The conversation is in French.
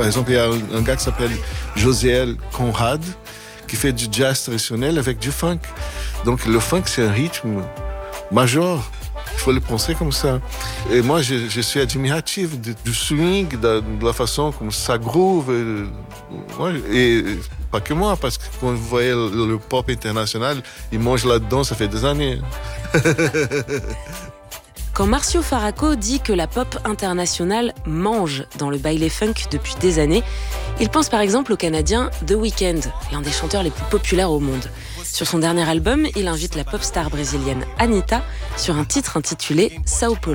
Par exemple, il y a un gars qui s'appelle Josiel Conrad, qui fait du jazz traditionnel avec du funk. Donc le funk, c'est un rythme majeur. Il faut le penser comme ça. Et moi, je suis admiratif du swing, de la façon comme ça groove. Et pas que moi, parce que quand vous voyez le pop international, ils mangent là-dedans, ça fait des années. Quand Marcio Faraco dit que la pop internationale mange dans le baile funk depuis des années, il pense par exemple au Canadien The Weeknd, l'un des chanteurs les plus populaires au monde. Sur son dernier album, il invite la pop star brésilienne Anitta sur un titre intitulé Sao Paulo.